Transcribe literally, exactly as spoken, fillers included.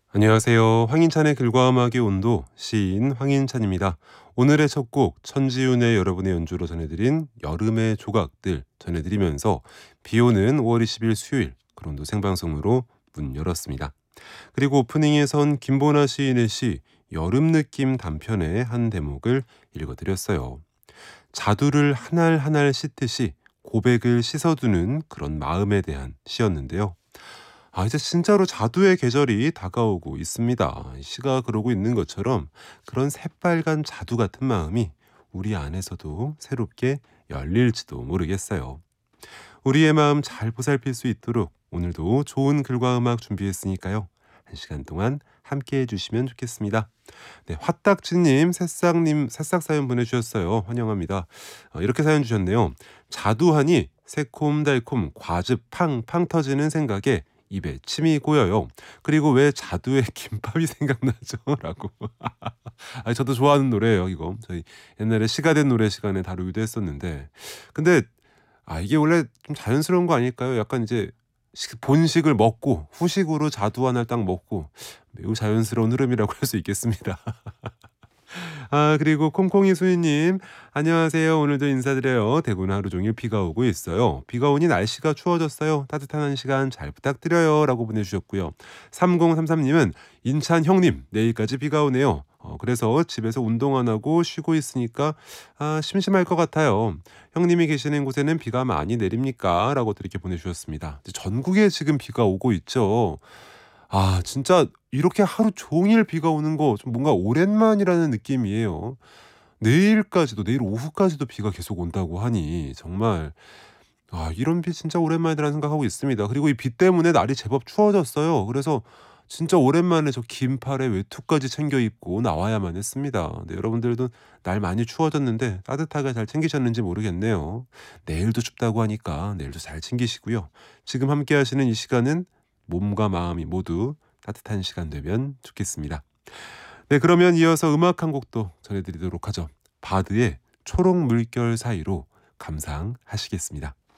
안녕하세요. 황인찬의 글과 음악의 온도 시인 황인찬입니다. 오늘의 첫 곡 천지윤의 여러분의 연주로 전해드린 여름의 조각들 전해드리면서 비오는 오월 이십일 수요일 그런도 생방송으로 문 열었습니다. 그리고 오프닝에선 김보나 시인의 시 여름 느낌 단편의 한 대목을 읽어드렸어요. 자두를 한 알 한 알 씻듯이 고백을 씻어두는 그런 마음에 대한 시였는데요. 아, 이제 진짜로 자두의 계절이 다가오고 있습니다. 시가 그러고 있는 것처럼 그런 새빨간 자두 같은 마음이 우리 안에서도 새롭게 열릴지도 모르겠어요. 우리의 마음 잘 보살필 수 있도록 오늘도 좋은 글과 음악 준비했으니까요. 한 시간 동안 함께 해주시면 좋겠습니다. 네, 화딱지님, 새싹님, 새싹 사연 보내주셨어요. 환영합니다. 어, 이렇게 사연 주셨네요. 자두하니 새콤달콤 과즙 팡팡 터지는 생각에 입에 침이 고여요. 그리고 왜 자두에 김밥이 생각나죠? 라고. 아, 저도 좋아하는 노래예요, 이거. 저희 옛날에 시가 된 노래 시간에 다루기도 했었는데. 근데 아, 이게 원래 좀 자연스러운 거 아닐까요? 약간 이제 식- 본식을 먹고 후식으로 자두 하나를 딱 먹고 매우 자연스러운 흐름이라고 할 수 있겠습니다. 아, 그리고 콩콩이 수인님, 안녕하세요. 오늘도 인사드려요. 대구는 하루 종일 비가 오고 있어요. 비가 오니 날씨가 추워졌어요. 따뜻한 한 시간 잘 부탁드려요. 라고 보내주셨고요. 삼공삼삼님은 인찬 형님, 내일까지 비가 오네요. 어, 그래서 집에서 운동 안 하고 쉬고 있으니까 아, 심심할 것 같아요. 형님이 계시는 곳에는 비가 많이 내립니까? 라고 이렇게 보내주셨습니다. 전국에 지금 비가 오고 있죠. 아, 진짜 이렇게 하루 종일 비가 오는 거 좀 뭔가 오랜만이라는 느낌이에요. 내일까지도 내일 오후까지도 비가 계속 온다고 하니 정말 아, 이런 비 진짜 오랜만이라는 생각하고 있습니다. 그리고 이 비 때문에 날이 제법 추워졌어요. 그래서 진짜 오랜만에 저 긴팔에 외투까지 챙겨 입고 나와야만 했습니다. 네, 여러분들도 날 많이 추워졌는데 따뜻하게 잘 챙기셨는지 모르겠네요. 내일도 춥다고 하니까 내일도 잘 챙기시고요. 지금 함께 하시는 이 시간은 몸과 마음이 모두 따뜻한 시간 되면 좋겠습니다. 네, 그러면 이어서 음악 한 곡도 전해드리도록 하죠. 바드의 초록 물결 사이로 감상하시겠습니다.